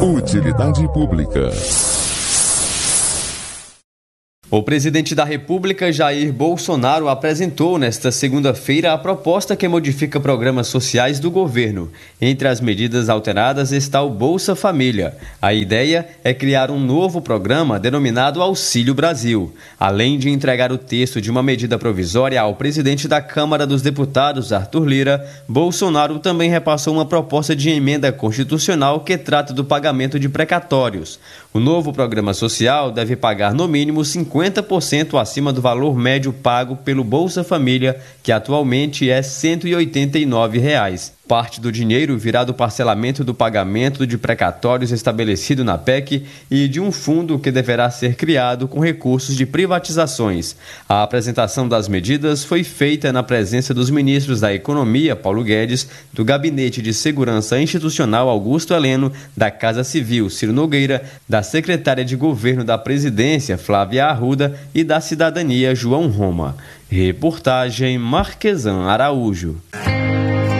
Utilidade pública. O presidente da República, Jair Bolsonaro, apresentou nesta segunda-feira a proposta que modifica programas sociais do governo. Entre as medidas alteradas está o Bolsa Família. A ideia é criar um novo programa denominado Auxílio Brasil. Além de entregar o texto de uma medida provisória ao presidente da Câmara dos Deputados, Arthur Lira, Bolsonaro também repassou uma proposta de emenda constitucional que trata do pagamento de precatórios. O novo programa social deve pagar no mínimo 50% acima do valor médio pago pelo Bolsa Família, que atualmente é R$ 189. Parte do dinheiro virá do parcelamento do pagamento de precatórios estabelecido na PEC e de um fundo que deverá ser criado com recursos de privatizações. A apresentação das medidas foi feita na presença dos ministros da Economia, Paulo Guedes, do Gabinete de Segurança Institucional, Augusto Heleno, da Casa Civil, Ciro Nogueira, da Secretária de Governo da Presidência, Flávia Arruda, e da Cidadania, João Roma. Reportagem Marquesan Araújo.